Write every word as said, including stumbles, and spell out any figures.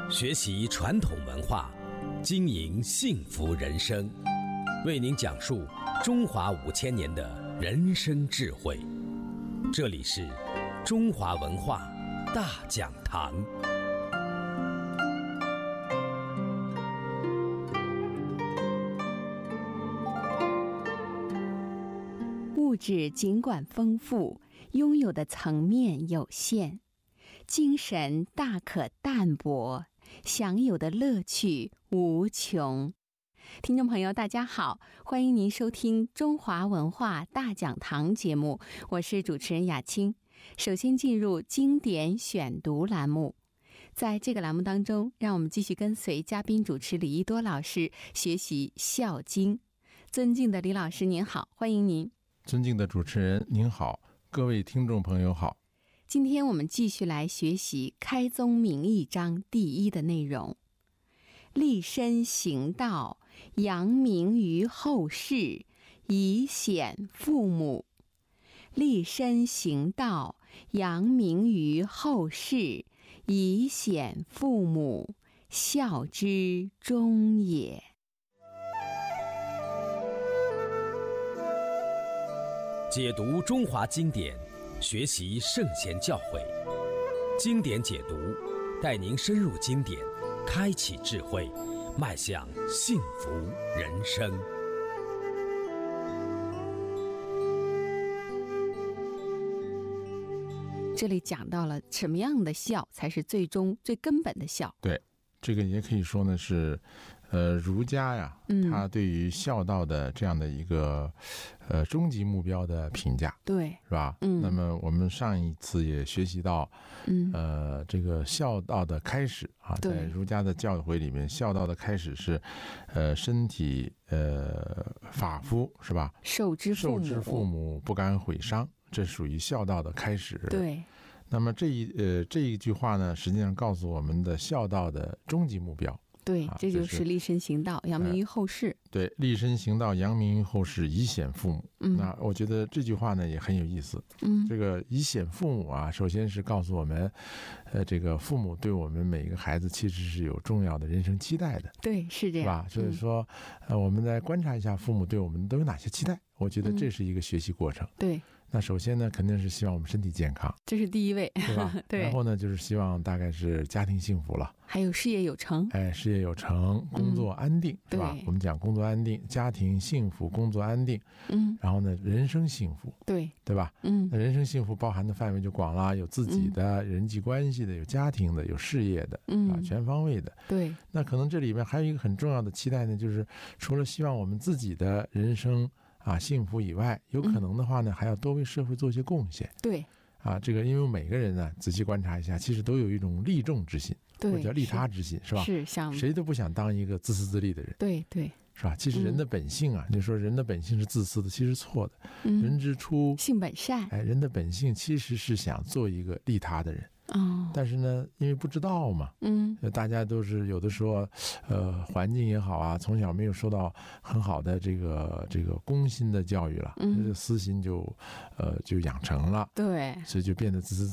学习传统文化，经营幸福人生，为您讲述中华五千年的人生智慧。这里是中华文化大讲堂。 物质尽管丰富，拥有的层面有限，精神大可淡泊，享有的乐趣无穷。听众朋友大家好，欢迎您收听中华文化大讲堂节目，我是主持人雅青。首先进入经典选读栏目，在这个栏目当中，让我们继续跟随嘉宾主持李一多老师学习《孝经》。尊敬的李老师您好，欢迎您。 尊敬的主持人您好，各位听众朋友好。 今天我们继续来学习开宗明义章第一的内容，立身行道，扬名于后世，以显父母。立身行道，扬名于后世，以显父母，孝之终也。 解读中华经典，学习圣贤教诲，经典解读带您深入经典，开启智慧，迈向幸福人生。 这里讲到了什么样的孝才是最终最根本的孝。 对，这个也可以说呢是呃，儒家呀，他对于孝道的这样的一个呃终极目标的评价， 对， 是吧？ 嗯， 那么我们上一次也学习到， 嗯， 呃，这个孝道的开始啊，在儒家的教诲里面，孝道的开始是，呃，身体呃发肤，是吧？受之父母，受之父母不敢毁伤，这属于孝道的开始。 对。 那么这一呃这一句话呢，实际上告诉我们的孝道的终极目标。 对，这就是立身行道，扬名于后世。 呃、对，立身行道，扬名于后世，以显父母。 嗯， 那我觉得这句话呢也很有意思。 嗯， 这个以显父母啊，首先是告诉我们，呃，这个父母对我们每一个孩子其实是有重要的人生期待的。 对，是这样， 是吧？所以说，呃，我们再观察一下父母对我们都有哪些期待。我觉得这是一个学习过程。 嗯、对。 那首先呢，肯定是希望我们身体健康， 这是第一位， 对吧？ 对。 然后呢，就是希望大概是家庭幸福了， 还有事业有成， 哎，事业有成，工作安定，嗯、是吧？我们讲工作安定，家庭幸福，工作安定， 嗯， 然后呢，人生幸福， 对， 对吧？ 嗯， 那人生幸福包含的范围就广了，有自己的人际关系的，有家庭的，有事业的， 嗯， 啊，全方位的， 对。 那可能这里面还有一个很重要的期待呢，就是除了希望我们自己的人生啊，幸福以外，有可能的话呢，嗯、还要多为社会做一些贡献。 对， 啊，这个因为每个人呢，仔细观察一下，其实都有一种利众之心， 对， 或者叫利他之心， 是, 是吧？ 是，想谁都不想当一个自私自利的人。 对对， 是吧？其实人的本性啊，嗯、你说人的本性是自私的，其实错的。 嗯、 人之初性本善， 哎，人的本性其实是想做一个利他的人。 哦， 但是呢，因为不知道嘛， 嗯， 大家都是有的时候，呃，环境也好啊，从小没有受到很好的这个这个公心的教育了，嗯，私心就，呃，就养成了， 对， 所以就变得自私